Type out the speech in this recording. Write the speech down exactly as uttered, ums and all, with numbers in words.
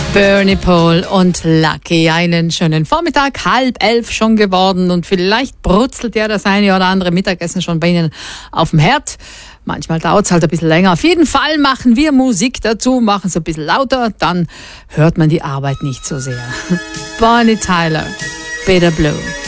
Bernie Paul und Lucky. Einen schönen Vormittag, halb elf schon geworden und vielleicht brutzelt ja das eine oder andere Mittagessen schon bei Ihnen auf dem Herd. Manchmal dauert es halt ein bisschen länger. Auf jeden Fall machen wir Musik dazu, machen es ein bisschen lauter, dann hört man die Arbeit nicht so sehr. Bonnie Tyler, Bitter Blue.